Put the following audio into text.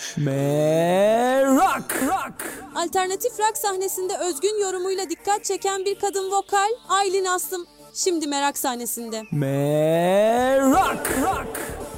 Merak. Alternatif rock sahnesinde özgün yorumuyla dikkat çeken bir kadın vokal Aylin Aslım. Şimdi merak sahnesinde. Merak.